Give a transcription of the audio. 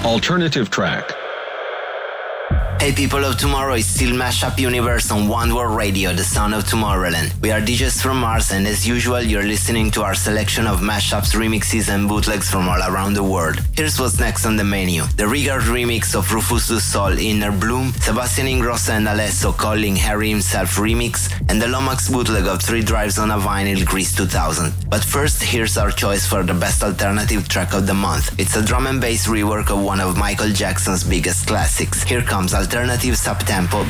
Alternative track. Hey people of tomorrow, it's still Mashup Universe on One World Radio, the sound of Tomorrowland. We are DJs from Mars, and as usual, you're listening to our selection of mashups, remixes and bootlegs from all around the world. Here's what's next on the menu. The Rigard remix of Rufus Du Sol, Inner Bloom, Sebastian Ingrosso and Alesso calling Harry himself remix, and the Lomax bootleg of 3 Drives on a Vinyl Grease 2000. But first, here's our choice for the best alternative track of the month. It's a drum and bass rework of one of Michael Jackson's biggest classics. Here comes Alternative Subtempo